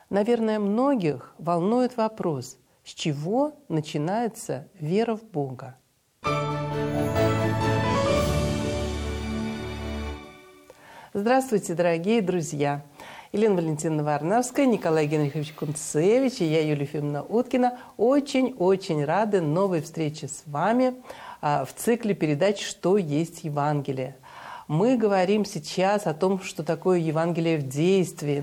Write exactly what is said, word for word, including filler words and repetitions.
Наверное, многих волнует вопрос, с чего начинается вера в Бога. Здравствуйте, дорогие друзья! Елена Валентиновна Варнавская, Николай Генрихович Кунцевич и я, Юлия Ефимовна Уткина, очень-очень рады новой встрече с вами в цикле передач «Что есть Евангелие?». Мы говорим сейчас о том, что такое Евангелие в действии.